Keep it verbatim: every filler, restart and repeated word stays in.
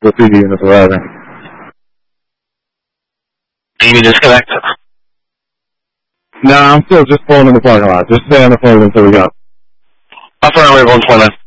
the P D units arriving. You disconnect? No, I'm still just pulling in the parking lot. Just stay on the phone until we go. Affirmative, one twenty.